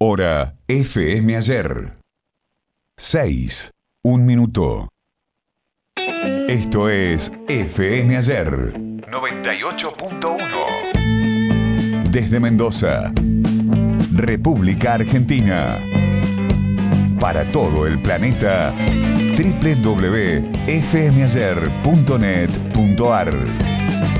Hora FM Ayer. 6, 1 minuto. Esto es FM Ayer 98.1. Desde Mendoza, República Argentina. Para todo el planeta, www.fmayer.net.ar.